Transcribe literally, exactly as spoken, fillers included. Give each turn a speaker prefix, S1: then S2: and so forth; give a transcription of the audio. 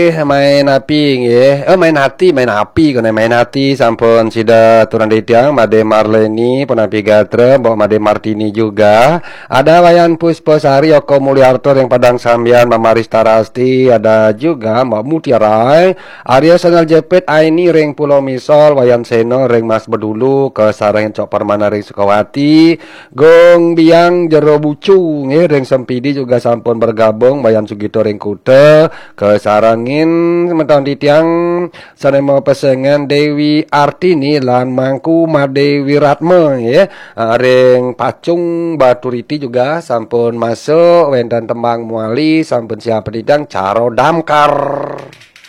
S1: main api nggih. Eh main hati, main api kene main hati sampun sida turun ditiang Made Marleni penapi gatre, Mbok Made Martini juga. Ada Wayan Pusposari, Yoko Mulyanto yang Padang Sambian, Mama Rista Rasti, ada juga Mbak Mutiarai, Arya Senal Jepit, Aini ring Pulau Misol, Wayan Seno ring Mas Bedulu, ke Sarang Cok Permana ring Sukawati, Gong Biang Jero Bucu nggih ring Sempidi juga sampun bergabung, Wayan Sugito ring Kute, ke Sarangin sementara titiang sanemo pesengan Dewi Artini lan Mangku Made Wiratme ya. Ring Pacung Baturiti juga sampun masuk, Wendan Tembang Muali sampun siap ditang Caro Damkar.